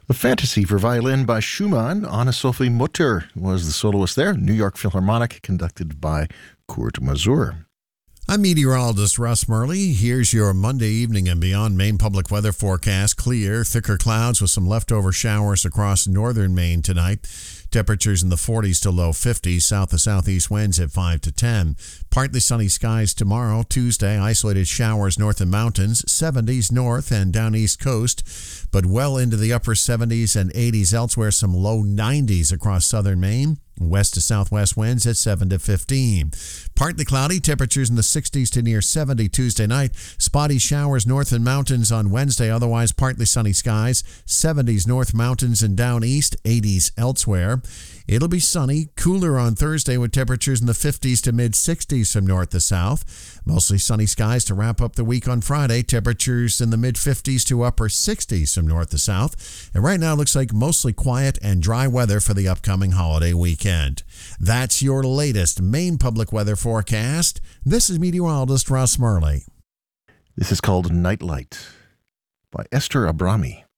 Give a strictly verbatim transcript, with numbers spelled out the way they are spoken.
The Fantasy for Violin by Schumann. Anna-Sophie Mutter was the soloist there. New York Philharmonic, conducted by Kurt Masur. I'm meteorologist Russ Murley. Here's your Monday evening and beyond Maine public weather forecast. Clear, thicker clouds with some leftover showers across northern Maine tonight. Temperatures in the forties to low fifties, south to southeast winds at five to ten. Partly sunny skies tomorrow, Tuesday. Isolated showers north of mountains, seventies north and down east coast, but well into the upper seventies and eighties elsewhere. Some low nineties across southern Maine. West to southwest winds at seven to fifteen. Partly cloudy, temperatures in the sixties to near seventy Tuesday night. Spotty showers north and mountains on Wednesday, otherwise partly sunny skies. seventies north mountains and down east, eighties elsewhere. It'll be sunny, cooler on Thursday with temperatures in the fifties to mid-sixties from north to south. Mostly sunny skies to wrap up the week on Friday. Temperatures in the mid-fifties to upper sixties from north to south. And right now it looks like mostly quiet and dry weather for the upcoming holiday weekend. That's your latest Maine public weather forecast. This is meteorologist Russ Murley. This is called Nightlight by Esther Abrami.